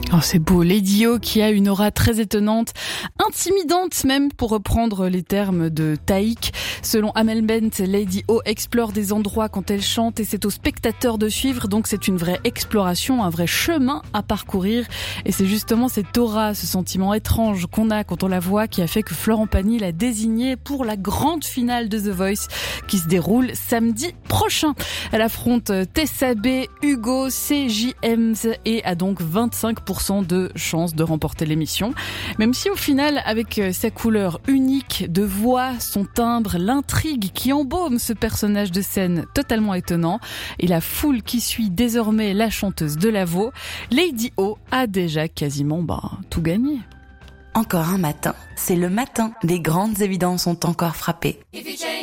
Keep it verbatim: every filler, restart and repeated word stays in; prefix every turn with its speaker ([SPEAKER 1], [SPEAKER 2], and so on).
[SPEAKER 1] Oh, c'est beau. Lady O qui a une aura très étonnante, intimidante même pour reprendre les termes de Taïk. Selon Amel Bent, Lady O explore des endroits quand elle chante et c'est aux spectateurs de suivre. Donc c'est une vraie exploration, un vrai chemin à parcourir. Et c'est justement cette aura, ce sentiment étrange qu'on a quand on la voit qui a fait que Florent Pagny l'a désignée pour la grande finale de The Voice qui se déroule samedi prochain. Elle affronte Tessa B, Hugo, C J M et a donc vingt-cinq pour cent de chances de remporter l'émission. Même si au final, avec sa couleur unique de voix, son timbre, l'intrigue qui embaume ce personnage de scène totalement étonnant et la foule qui suit désormais la chanteuse de Lavaux, Lady O a déjà quasiment bah, tout gagné.
[SPEAKER 2] Encore un matin, c'est le matin. Des grandes évidences ont encore frappé.